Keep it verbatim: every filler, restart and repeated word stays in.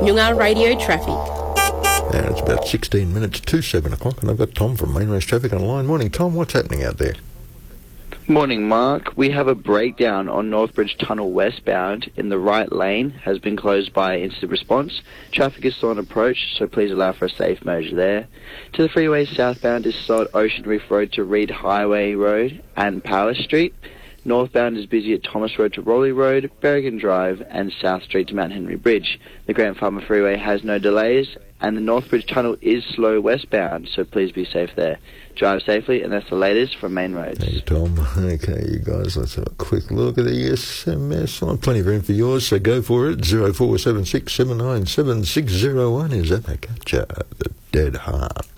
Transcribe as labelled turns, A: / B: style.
A: Noongar Radio Traffic.
B: And it's about sixteen minutes to seven o'clock, and I've got Tom from Main Roads Traffic on the line. Morning, Tom. What's happening out there?
C: Morning, Mark. We have a breakdown on Northbridge Tunnel westbound in the right lane has been closed by instant response. Traffic is still on approach, so please allow for a safe merge there. To the freeway southbound is slowed Ocean Reef Road to Reed Highway Road and Power Street. Northbound is busy at Thomas Road to Rowley Road, Berrigan Drive and South Street to Mount Henry Bridge. The Grant Farmer Freeway has no delays and the Northbridge Tunnel is slow westbound, so please be safe there. Drive safely, and that's the latest from Main Roads.
B: Hey, Tom. Okay, you guys, let's have a quick look at the S M S. I'm plenty of room for yours, so go for it. zero four seven six seven nine seven six zero one is Emma Catcher, the Dead Heart.